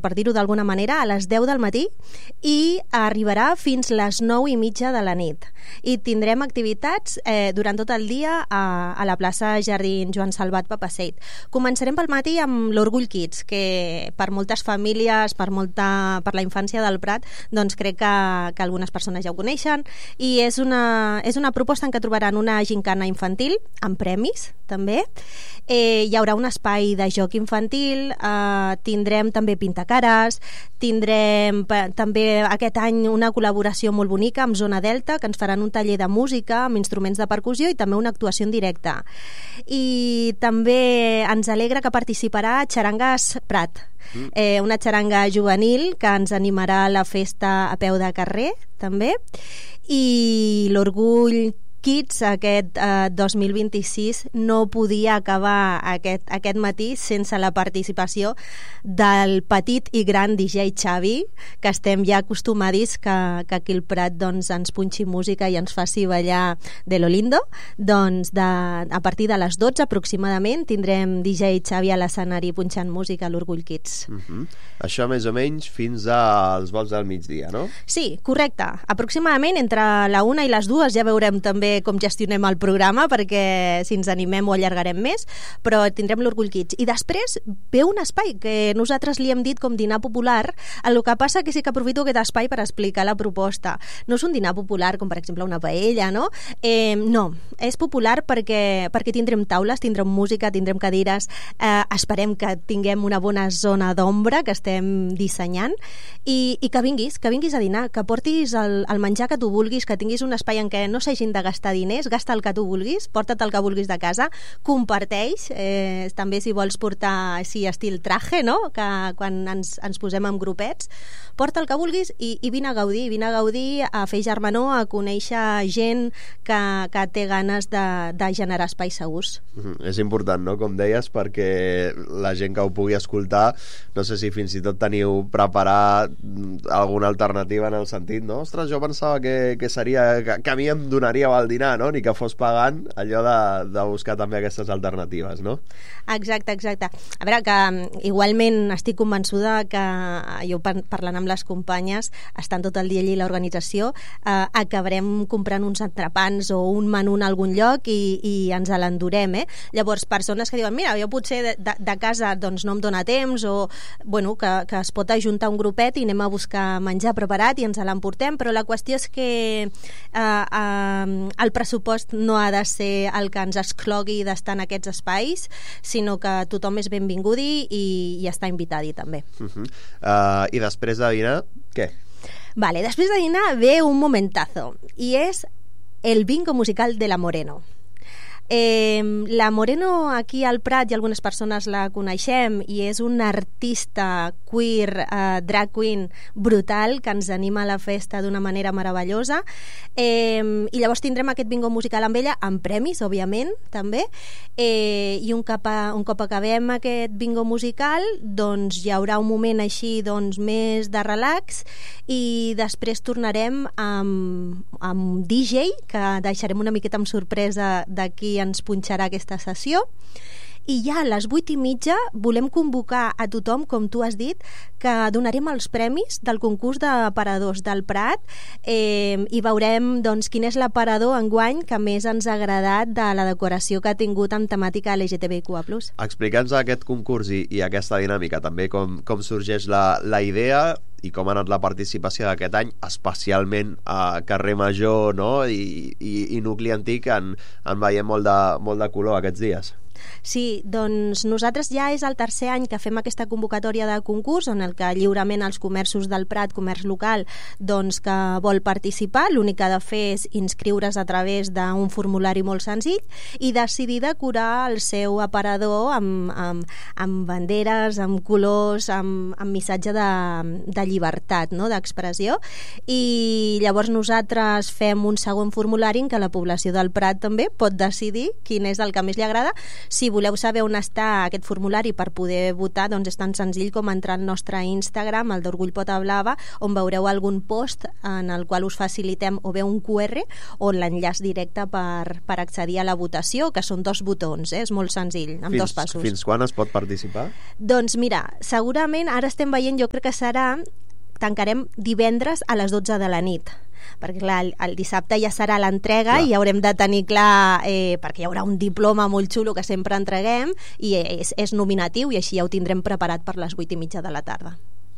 per dir-ho d'alguna manera, a les 10 del matí i arribarà fins les 9:30 de la nit. I tindrem activitats durant tot el dia a la plaça Jardín Joan Salvat Papaseit. Començarem pel matí amb l'Orgull Kids, que per moltes famílies, per la infància del Prat, doncs crec que algunes persones ja ho coneixen, i és una proposta en què trobaran una gincana infantil amb premis també. Hi haurà un espai de joc infantil, tindrem també pintacares, tindrem també aquest any una col·laboració molt bonica amb Zona Delta, que ens faran un taller de música amb instruments de percussió i també una actuació en directe. I també ens alegra que participarà Xarangues Prat, una xaranga juvenil que ens animarà a la festa a peu de carrer també, i l'Orgull Kids aquest 2026 no podia acabar aquest matí sense la participació del petit i gran DJ Xavi, que estem ja acostumats que aquí al Prat doncs, ens punxi música i ens faci ballar de lo lindo. Doncs a partir de les 12 aproximadament tindrem DJ Xavi a l'escenari punxant música a l'Orgull Kids. Això més o menys fins als vols del migdia, no? Sí, correcte. Aproximadament entre la 1 i les 2 ja veurem també com gestionem el programa, perquè si ens animem ho allargarem més, però tindrem l'Orgull Kids. I després ve un espai que nosaltres li hem dit com dinar popular. El que passa que sí que aprofito aquest espai per explicar la proposta. No és un dinar popular com per exemple una paella, no? No, és popular perquè tindrem taules, tindrem música, tindrem cadires, esperem que tinguem una bona zona d'ombra que estem dissenyant, i que vinguis a dinar, que portis el menjar que tu vulguis, que tinguis un espai en què no s'hagin de gastar diners, gasta el que tu vulguis, porta't el que vulguis de casa, comparteix, també si vols portar estil traje, no? Que quan ens posem en grupets, porta el que vulguis i vine a gaudir, a fer germanor, a conèixer gent que té ganes de generar espais segurs. És important, no?, com deies, perquè la gent que ho pugui escoltar, no sé si fins i tot teniu preparat alguna alternativa en el sentit, no? Ostres, jo pensava que seria, que a mi em donaria el dinar, no? Ni que fos pagant, allò de buscar també aquestes alternatives, no? Exacte. A veure, que igualment estic convençuda que jo parlant amb les companyes, estan tot el dia allí a l'organització, acabarem comprant uns entrepans o un menú en algun lloc i ens l'endurem, Llavors, persones que diuen, mira, jo potser de casa doncs no em dóna temps, o bueno, que es pot ajuntar un grupet i anem a buscar menjar preparat i ens l'emportem, però la qüestió és que el pressupost no ha de ser el que ens exclogui d'estar en aquests espais, sinó que tothom és benvingut i està invitat també. I després de dinar, què? Vale, després de dinar ve un momentazo, i és el bingo musical de la Moreno. La Moreno aquí al Prat, i algunes persones la coneixem, i és una artista queer, drag queen brutal, que ens anima a la festa d'una manera meravellosa, i llavors tindrem aquest bingo musical amb ella, amb premis, òbviament, també, i un cop acabem aquest bingo musical, doncs hi haurà un moment així doncs més de relax, i després tornarem amb DJ, que deixarem una miqueta amb sorpresa d'aquí ens punxarà aquesta sessió, i ja a les 8:30 volem convocar a tothom, com tu has dit, que donarem els premis del concurs d'aparadors del Prat, i veurem doncs quin és l'aparador enguany que més ens ha agradat de la decoració que ha tingut amb temàtica LGTBIQ+. Explica'ns aquest concurs i aquesta dinàmica, també com sorgeix la idea i com ha anat la participació d'aquest any, especialment a Carrer Major, no? I nucli antic, en veiem molt de color aquests dies. Sí, doncs nosaltres ja és el tercer any que fem aquesta convocatòria de concurs, en el que lliurement els comerços del Prat, comerç local, doncs que vol participar, l'únic que ha de fer és inscriure's a través d'un formulari molt senzill i decidir decorar el seu aparador amb banderes, amb colors, amb missatge de llibertat, no?, d'expressió, i llavors nosaltres fem un segon formulari en què la població del Prat també pot decidir quin és el que més li agrada. Si voleu saber on està aquest formulari per poder votar, doncs és tan senzill com entrar al nostre Instagram, el d'Orgull Pota Blava, on veureu algun post en el qual us facilitem o bé un QR o l'enllaç directe per accedir a la votació, que són 2 botons, és molt senzill, amb 2 passos. Fins quan es pot participar? Doncs mira, segurament ara estem veient, jo crec que tancarem divendres a les 12 de la nit, perquè clar, el dissabte ja serà l'entrega i haurem de tenir clar, perquè hi haurà un diploma molt xulo que sempre entreguem i és nominatiu i així ja ho tindrem preparat per les 8:30 de la tarda.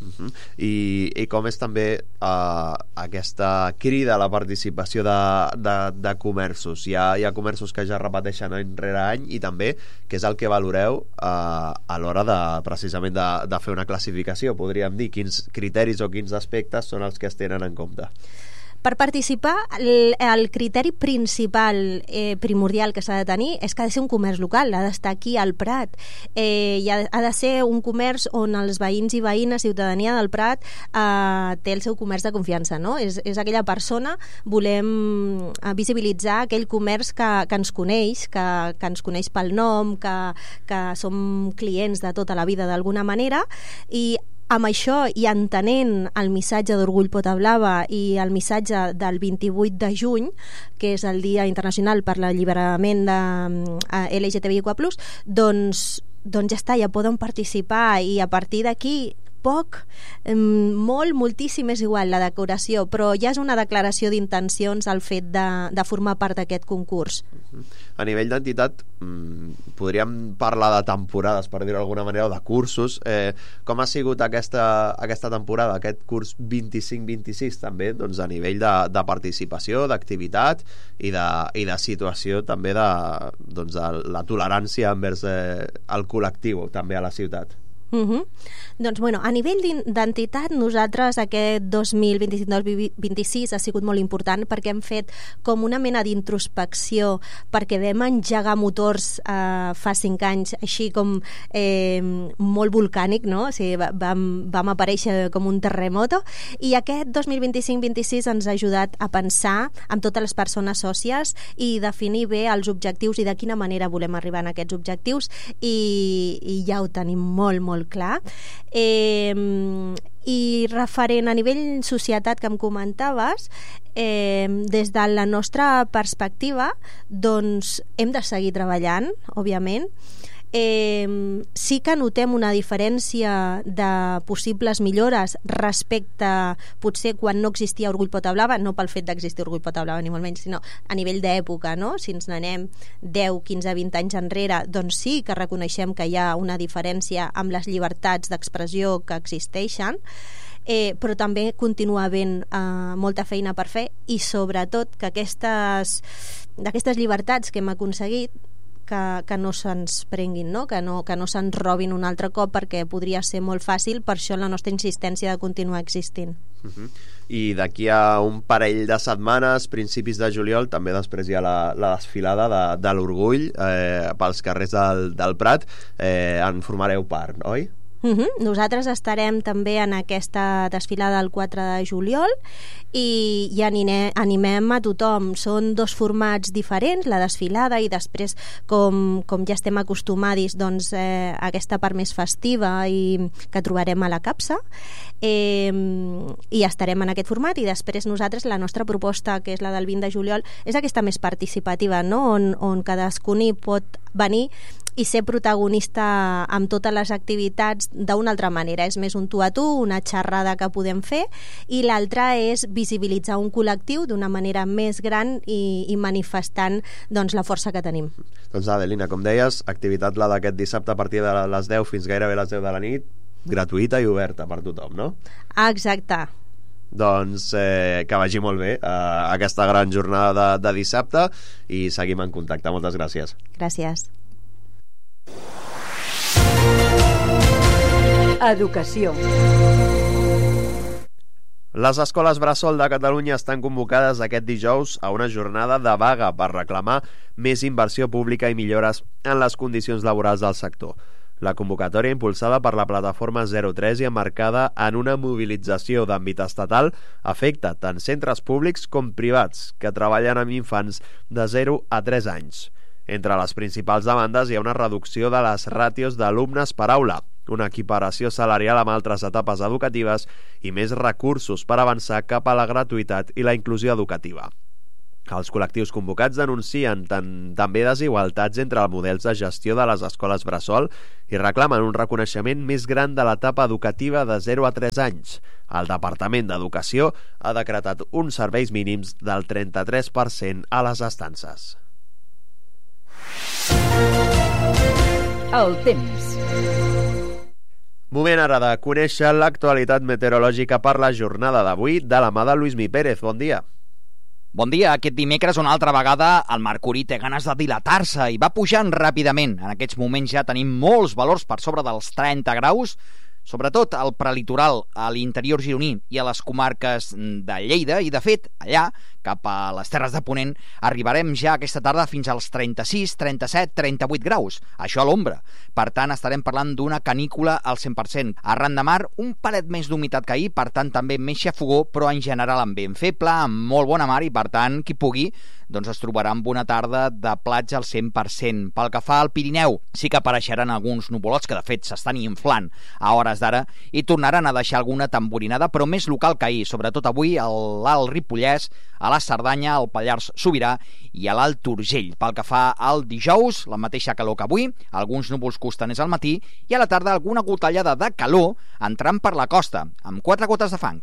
I com és també aquesta crida a la participació de comerços? Hi ha comerços que ja repeteixen any rere any i també què és el que valoreu a l'hora precisament de fer una classificació, podríem dir, quins criteris o quins aspectes són els que es tenen en compte? Per participar, el criteri principal, primordial que s'ha de tenir és que ha de ser un comerç local, ha d'estar aquí al Prat. Ha de ser un comerç on els veïns i veïnes, ciutadania del Prat, té el seu comerç de confiança, no? És aquella persona, volem visibilitzar aquell comerç que ens coneix, que ens coneix pel nom, que som clients de tota la vida d'alguna manera, i amb això i entenent el missatge d'Orgull Pota Blava i el missatge del 28 de juny, que és el Dia Internacional per l'Alliberament LGTBIQ+, doncs ja està, ja poden participar i a partir d'aquí poc, moltíssim és igual la decoració, però ja és una declaració d'intencions el fet de formar part d'aquest concurs. A nivell d'entitat, podríem parlar de temporades, per dir-ho d'alguna manera, o de cursos. Com ha sigut aquesta temporada, aquest curs 25-26 també, doncs a nivell de participació, d'activitat i de situació també de la tolerància envers el col·lectiu també a la ciutat? Doncs bueno, a nivell d'entitat, nosaltres aquest 2025-2026 ha sigut molt important perquè hem fet com una mena d'introspecció, perquè vam engegar motors fa 5 anys així com molt volcànic, no? O sigui, vam aparèixer com un terremoto, i aquest 2025-26 ens ha ajudat a pensar amb totes les persones sòcies i definir bé els objectius i de quina manera volem arribar a aquests objectius, i ja ho tenim molt clar. I referent a nivell societat que em comentaves, des de la nostra perspectiva, doncs hem de seguir treballant, òbviament. Sí que notem una diferència de possibles millores respecte potser quan no existia Orgull Pota Blava, no pel fet d'existir Orgull Pota Blava ni molt menys, sinó a nivell d'època, no? Si ens n'anem 10, 15, 20 anys enrere, doncs sí que reconeixem que hi ha una diferència amb les llibertats d'expressió que existeixen, però també continua havent molta feina per fer, i sobretot que d'aquestes llibertats que hem aconseguit que no se'ns prenguin, no? Que no se'ns robin un altre cop, perquè podria ser molt fàcil, per això la nostra insistència de continuar existint. I d'aquí a un parell de setmanes, principis de juliol, també després hi ha la desfilada de l'Orgull pels carrers del Prat. En formareu part, oi? Nosaltres estarem també en aquesta desfilada el 4 de juliol i animem a tothom. Són 2 formats diferents, la desfilada i després, com ja estem acostumats, doncs aquesta part més festiva i que trobarem a la capsa, i estarem en aquest format. I després nosaltres, la nostra proposta, que és la del 20 de juliol, és aquesta més participativa, no? on cadascun hi pot venir i ser protagonista amb totes les activitats d'una altra manera. És més un tu a tu, una xerrada que podem fer, i l'altra és visibilitzar un col·lectiu d'una manera més gran i manifestant doncs la força que tenim. Doncs Adelina, com deies, activitat la d'aquest dissabte a partir de les 10 fins gairebé les 10 de la nit, gratuïta i oberta per tothom, no? Exacte. Doncs que vagi molt bé aquesta gran jornada de dissabte, i seguim en contacte. Moltes gràcies. Gràcies. Educació. Les escoles bressol de Catalunya estan convocades aquest dijous a una jornada de vaga per reclamar més inversió pública i millores en les condicions laborals del sector. La convocatòria, impulsada per la plataforma 03 i emmarcada en una mobilització d'àmbit estatal, afecta tant centres públics com privats que treballen amb infants de 0 a 3 anys. Entre les principals demandes hi ha una reducció de les ràtios d'alumnes per aula, una equiparació salarial amb altres etapes educatives i més recursos per avançar cap a la gratuïtat i la inclusió educativa. Els col·lectius convocats denuncien també desigualtats entre els models de gestió de les escoles bressol i reclamen un reconeixement més gran de l'etapa educativa de 0 a 3 anys. El Departament d'Educació ha decretat uns serveis mínims del 33% a les estances. El temps. Moment ara de conèixer l'actualitat meteorològica per la jornada d'avui de la mà de Lluís Mi Pérez. Bon dia. Bon dia. Aquest dimecres una altra vegada el mercuri té ganes de dilatar-se i va pujant ràpidament. En aquests moments ja tenim molts valors per sobre dels 30 graus, sobretot al prelitoral, a l'interior gironí i a les comarques de Lleida, i de fet, allà, cap a les Terres de Ponent, arribarem ja aquesta tarda fins als 36, 37, 38 graus, això a l'ombra. Per tant, estarem parlant d'una canícula al 100%. Arran de mar, un palet més d'humitat que ahir, per tant, també més xafogó, però en general amb vent feble, amb molt bona mar, i per tant, qui pugui, doncs es trobarà amb una tarda de platja al 100%. Pel que fa al Pirineu, sí que apareixeran alguns nuvolots que de fet s'estan inflant a hores d'ara i tornaran a deixar alguna tamborinada, però més local que ahir, sobretot avui a l'Alt Ripollès, a la Cerdanya, al Pallars Sobirà i a l'Alt Urgell. Pel que fa al dijous, la mateixa calor que avui, alguns núvols costaners al matí i a la tarda alguna gotellada de calor entrant per la costa, amb 4 gotes de fang.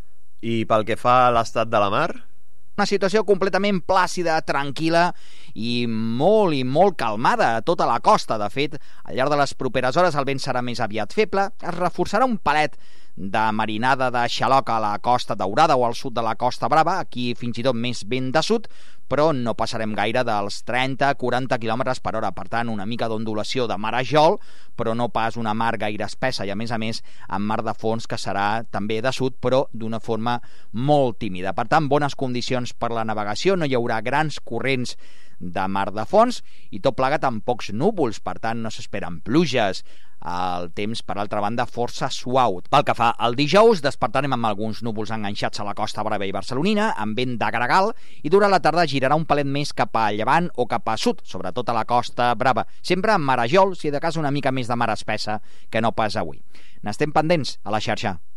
I pel que fa a l'estat de la mar? Una situació completament plàcida, tranquil·la i molt calmada a tota la costa. De fet, al llarg de les properes hores el vent serà més aviat feble, es reforçarà un palet de marinada de xaloc a la Costa Daurada o al sud de la Costa Brava, aquí fins i tot més vent de sud, però no passarem gaire dels 30-40 km per hora. Per tant, una mica d'ondulació de mar a Jol, però no pas una mar gaire espessa, i a més amb mar de fons que serà també de sud, però d'una forma molt tímida. Per tant, bones condicions per la navegació, no hi haurà grans corrents de mar de fons i tot plegat amb pocs núvols, per tant no s'esperen pluges. El temps, per altra banda, força suau. Pel que fa al dijous, despertarem amb alguns núvols enganxats a la Costa Brava i barcelonina, amb vent de gregal, i durant la tarda girarà un palet més cap a llevant o cap a sud, sobretot a la Costa Brava, sempre amb mar a Jol, si de cas una mica més de mar espessa que no pas avui. N'estem pendents a la xarxa.